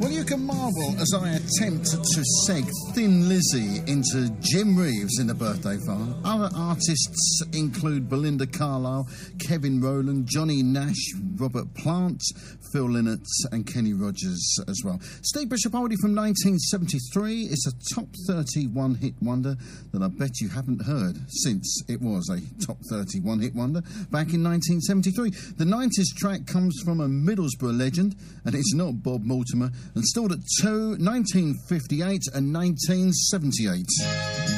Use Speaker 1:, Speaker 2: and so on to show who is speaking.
Speaker 1: Well, you can marvel as I attempt to seg Thin Lizzy into Jim Reeves in the birthday file. Other artists include Belinda Carlisle, Kevin Rowland, Johnny Nash, Robert Plant, Phil Lynott and Kenny Rogers as well. Steve Bishop Oldie from 1973 is a top 30 one-hit wonder that I bet you haven't heard since it was a top 30 one-hit wonder back in 1973. The 90s track comes from a Middlesbrough legend, and it's not Bob Mortimer, and stored at 2, 1958 and 1978.